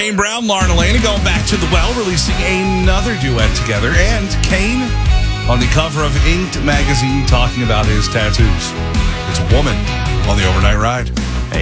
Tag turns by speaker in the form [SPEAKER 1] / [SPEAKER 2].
[SPEAKER 1] Kane Brown, Lauren Elena going back to the well, releasing another duet together. And Kane on the cover of Inked magazine talking about his tattoos. It's a woman on the overnight ride.